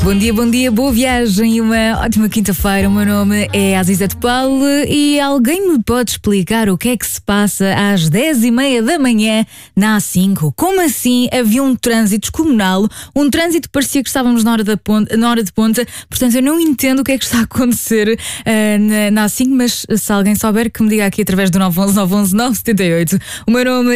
Bom dia, boa viagem e uma ótima quinta-feira. O meu nome é Aziza Topal e alguém me pode explicar o que é que se passa às 10h30 da manhã na A5? Como assim havia um trânsito descomunal? Um trânsito que parecia que estávamos na hora de ponta. Portanto, eu não entendo o que é que está a acontecer na A5, mas se alguém souber, que me diga aqui através do 911 911 978. O meu nome